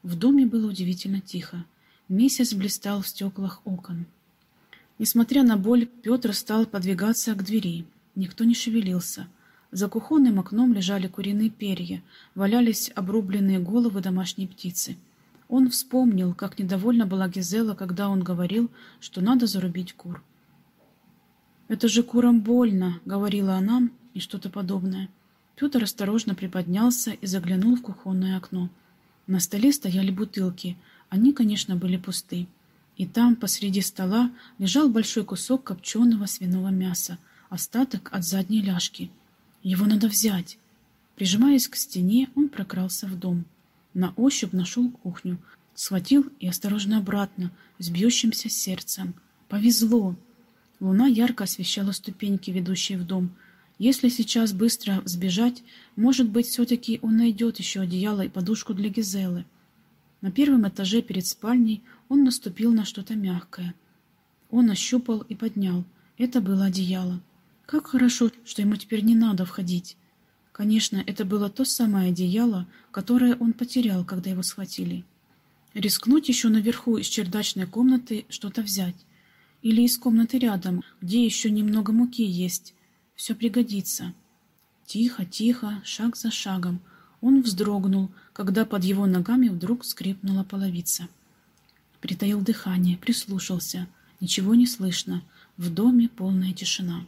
В доме было удивительно тихо. Месяц блистал в стеклах окон. Несмотря на боль, Петр стал подвигаться к двери. Никто не шевелился. За кухонным окном лежали куриные перья, валялись обрубленные головы домашней птицы. Он вспомнил, как недовольна была Гизела, когда он говорил, что надо зарубить кур. «Это же курам больно», — говорила она, и что-то подобное. Петр осторожно приподнялся и заглянул в кухонное окно. На столе стояли бутылки. Они, конечно, были пусты. И там, посреди стола, лежал большой кусок копченого свиного мяса, остаток от задней ляжки. Его надо взять. Прижимаясь к стене, он прокрался в дом. На ощупь нашел кухню, схватил и осторожно обратно, с бьющимся сердцем. Повезло! Луна ярко освещала ступеньки, ведущие в дом. Если сейчас быстро сбежать, может быть, все-таки он найдет еще одеяло и подушку для Гизелы. На первом этаже перед спальней он наступил на что-то мягкое. Он ощупал и поднял. Это было одеяло. Как хорошо, что ему теперь не надо входить. Конечно, это было то самое одеяло, которое он потерял, когда его схватили. Рискнуть еще наверху из чердачной комнаты что-то взять. Или из комнаты рядом, где еще немного муки есть. Все пригодится. Тихо, тихо, шаг за шагом. Он вздрогнул, когда под его ногами вдруг скрипнула половица. Притаил дыхание, прислушался. Ничего не слышно. В доме полная тишина.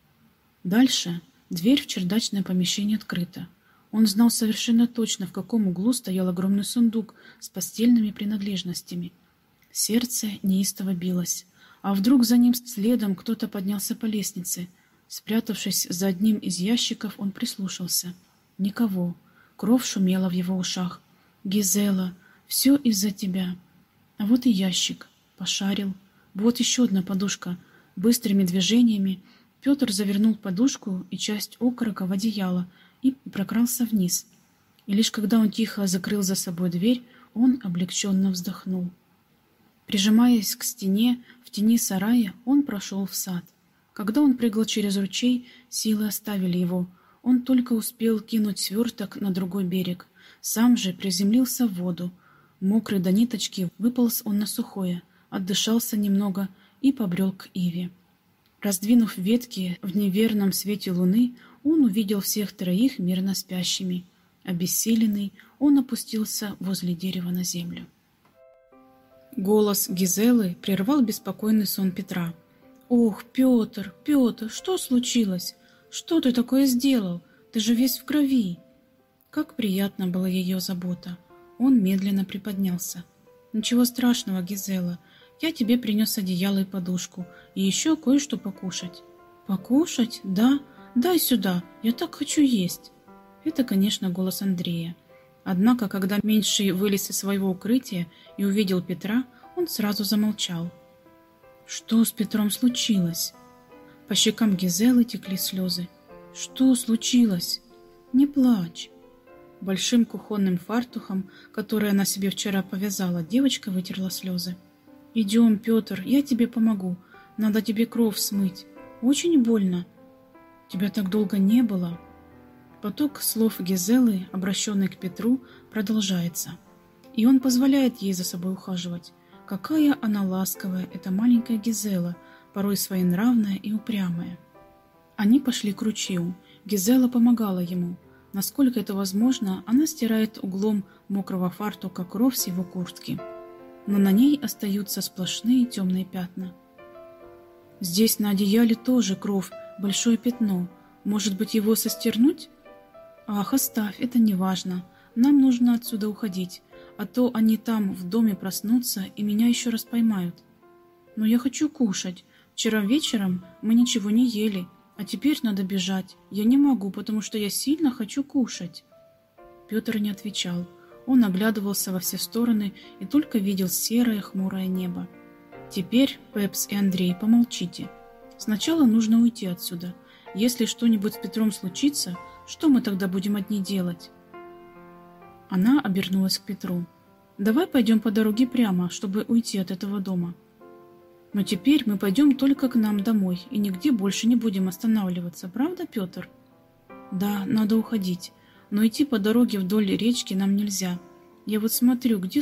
Дальше дверь в чердачное помещение открыта. Он знал совершенно точно, в каком углу стоял огромный сундук с постельными принадлежностями. Сердце неистово билось. А вдруг за ним следом кто-то поднялся по лестнице. Спрятавшись за одним из ящиков, он прислушался. Никого. Кровь шумела в его ушах. «Гизела, все из-за тебя». А вот и ящик. Пошарил. Вот еще одна подушка. Быстрыми движениями Петр завернул подушку и часть окорока в одеяло и прокрался вниз. И лишь когда он тихо закрыл за собой дверь, он облегченно вздохнул. Прижимаясь к стене, в тени сарая, он прошел в сад. Когда он прыгал через ручей, силы оставили его. Он только успел кинуть сверток на другой берег. Сам же приземлился в воду. Мокрый до ниточки, выполз он на сухое, отдышался немного и побрел к иве. Раздвинув ветки в неверном свете луны, он увидел всех троих мирно спящими. Обессиленный, он опустился возле дерева на землю. Голос Гизелы прервал беспокойный сон Петра. «Ох, Петр, Петр, что случилось? Что ты такое сделал? Ты же весь в крови!» Как приятна была ее забота. Он медленно приподнялся. «Ничего страшного, Гизела. Я тебе принес одеяло и подушку, и еще кое-что покушать». «Покушать? Да? Дай сюда, я так хочу есть!» Это, конечно, голос Андрея. Однако, когда меньший вылез из своего укрытия и увидел Петра, он сразу замолчал. Что с Петром случилось? По щекам Гизелы текли слезы. Что случилось? Не плачь. Большим кухонным фартухом, который она себе вчера повязала, девочка вытерла слезы. «Идем, Петр, я тебе помогу. Надо тебе кровь смыть. Очень больно. Тебя так долго не было». Поток слов Гизелы, обращенный к Петру, продолжается. И он позволяет ей за собой ухаживать. Какая она ласковая, эта маленькая Гизела, порой своенравная и упрямая. Они пошли к ручью. Гизела помогала ему. Насколько это возможно, она стирает углом мокрого фартука кровь с его куртки. Но на ней остаются сплошные темные пятна. Здесь на одеяле тоже кровь, большое пятно. Может быть, его состернуть? Ах, оставь, это не важно. Нам нужно отсюда уходить, а то они там в доме проснутся и меня еще раз поймают. Но я хочу кушать. Вчера вечером мы ничего не ели, а теперь надо бежать. Я не могу, потому что я сильно хочу кушать. Петр не отвечал. Он оглядывался во все стороны и только видел серое хмурое небо. Теперь, Пепс и Андрей, помолчите. Сначала нужно уйти отсюда. Если что-нибудь с Петром случится, что мы тогда будем одни делать? Она обернулась к Петру. Давай пойдем по дороге прямо, чтобы уйти от этого дома. Но теперь мы пойдем только к нам домой и нигде больше не будем останавливаться, правда, Петр? Да, надо уходить, но идти по дороге вдоль речки нам нельзя. Я вот смотрю, где